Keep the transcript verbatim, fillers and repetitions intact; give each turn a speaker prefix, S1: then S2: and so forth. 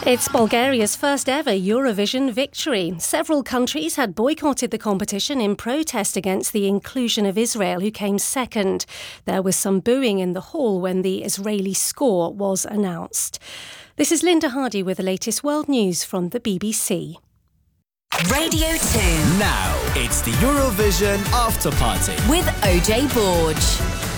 S1: It's Bulgaria's first ever Eurovision victory. Several countries had boycotted the competition in protest against the inclusion of Israel, who came second. There was some booing in the hall when the Israeli score was announced. This is Linda Hardy with the latest world news from the B B C.
S2: Radio two.
S3: Now it's the Eurovision After Party
S2: with O J Borge.